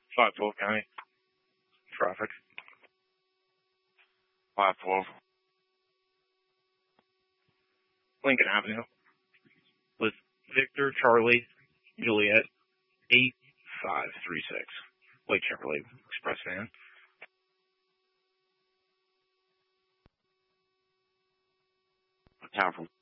512 County. Traffic. 512. Lincoln Avenue. With Victor Charlie Juliet 8536. Lake Chevrolet Express van. Town from